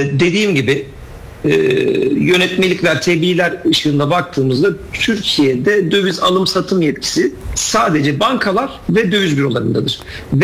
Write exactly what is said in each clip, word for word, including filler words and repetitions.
dediğim gibi e, yönetmelikler, tebliğler ışığında baktığımızda Türkiye'de döviz alım satım yetkisi sadece bankalar ve döviz bürolarındadır.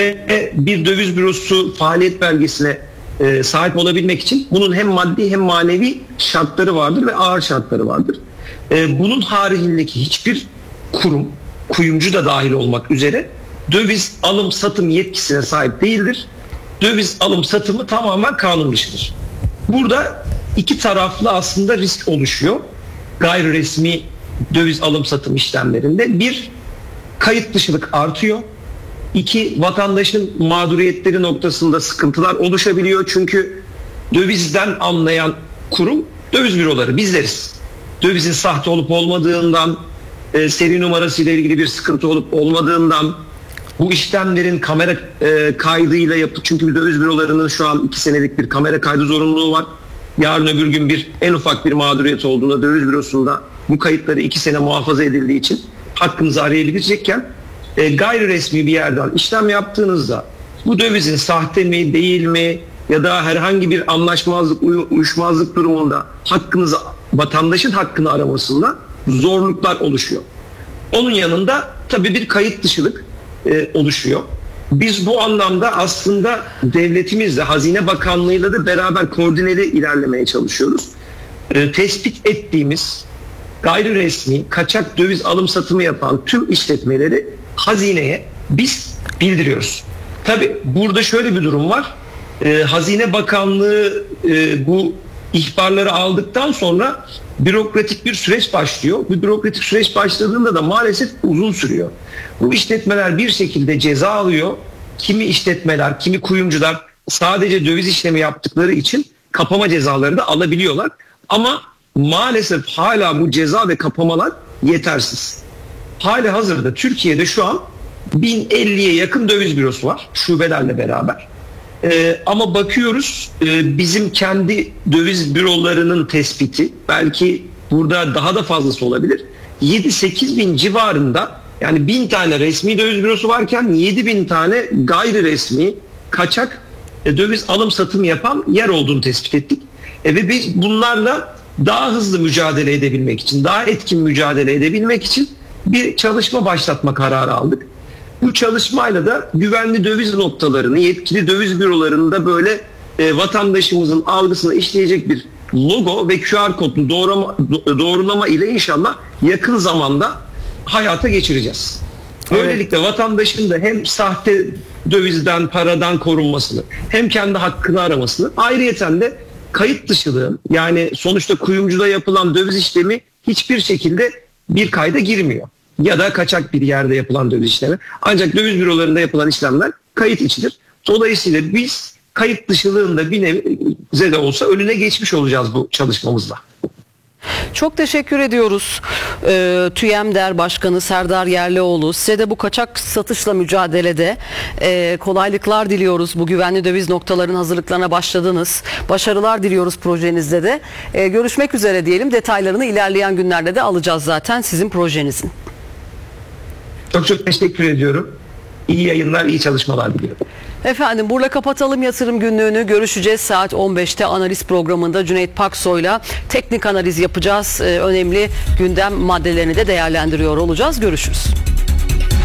Ve bir döviz bürosu faaliyet belgesine e, sahip olabilmek için bunun hem maddi hem manevi şartları vardır ve ağır şartları vardır. E, bunun haricindeki hiçbir kurum, kuyumcu da dahil olmak üzere döviz alım satım yetkisine sahip değildir. Döviz alım satımı tamamen kanun dışıdır. Burada iki taraflı aslında risk oluşuyor. Gayri resmi döviz alım satım işlemlerinde. Bir, kayıt dışılık artıyor. İki, vatandaşın mağduriyetleri noktasında sıkıntılar oluşabiliyor. Çünkü dövizden anlayan kurum döviz büroları, bizleriz. Dövizin sahte olup olmadığından, e, seri numarası ile ilgili bir sıkıntı olup olmadığından, bu işlemlerin kamera e, kaydıyla yapıp, çünkü döviz bürolarının şu an iki senelik bir kamera kaydı zorunluluğu var. Yarın öbür gün bir en ufak bir mağduriyet olduğunda döviz bürosunda bu kayıtları iki sene muhafaza edildiği için hakkınızı arayabilecekken e, gayri resmi bir yerden işlem yaptığınızda bu dövizin sahte mi değil mi ya da herhangi bir anlaşmazlık, uyuşmazlık durumunda hakkınızı, vatandaşın hakkını aramasında zorluklar oluşuyor. Onun yanında tabii bir kayıt dışılık e, oluşuyor. Biz bu anlamda aslında devletimizle, Hazine Bakanlığı'yla da beraber koordineli ilerlemeye çalışıyoruz. E, tespit ettiğimiz gayri resmi, kaçak döviz alım satımı yapan tüm işletmeleri hazineye biz bildiriyoruz. Tabii burada şöyle bir durum var. E, Hazine Bakanlığı e, bu ihbarları aldıktan sonra bürokratik bir süreç başlıyor. Bu bürokratik süreç başladığında da maalesef uzun sürüyor. Bu işletmeler bir şekilde ceza alıyor. Kimi işletmeler, kimi kuyumcular sadece döviz işlemi yaptıkları için kapama cezaları da alabiliyorlar. Ama maalesef hala bu ceza ve kapamalar yetersiz. Hali hazırda Türkiye'de şu an bin elliye yakın döviz bürosu var şubelerle beraber. Ee, ama bakıyoruz e, bizim kendi döviz bürolarının tespiti, belki burada daha da fazlası olabilir, yedi sekiz bin civarında, yani bin tane resmi döviz bürosu varken yedi bin tane gayri resmi kaçak e, döviz alım satım yapan yer olduğunu tespit ettik. E, ve biz bunlarla daha hızlı mücadele edebilmek için, daha etkin mücadele edebilmek için bir çalışma başlatma kararı aldık. Bu çalışmayla da güvenli döviz noktalarını, yetkili döviz bürolarında böyle e, vatandaşımızın algısına işleyecek bir logo ve Q R kodlu doğrulama, doğrulama ile inşallah yakın zamanda hayata geçireceğiz. Böylelikle vatandaşın da hem sahte dövizden, paradan korunmasını, hem kendi hakkını aramasını, ayrıyeten de kayıt dışılığın, yani sonuçta kuyumcuda yapılan döviz işlemi hiçbir şekilde bir kayda girmiyor. Ya da kaçak bir yerde yapılan döviz işlemi. Ancak döviz bürolarında yapılan işlemler kayıt içidir. Dolayısıyla biz kayıt dışılığında bir nebze de olsa önüne geçmiş olacağız bu çalışmamızla. Çok teşekkür ediyoruz. Ee, TÜYEMDER Başkanı Serdar Yerlioğlu, size de bu kaçak satışla mücadelede e, kolaylıklar diliyoruz. Bu güvenli döviz noktalarının hazırlıklarına başladınız. Başarılar diliyoruz projenizde de. E, görüşmek üzere diyelim. Detaylarını ilerleyen günlerde de alacağız zaten sizin projenizin. Çok çok teşekkür ediyorum. İyi yayınlar, iyi çalışmalar diliyorum. Efendim, burada kapatalım yatırım günlüğünü. Görüşeceğiz saat on beşte analiz programında Cüneyt Paksoy'la teknik analiz yapacağız. Ee, önemli gündem maddelerini de değerlendiriyor olacağız. Görüşürüz.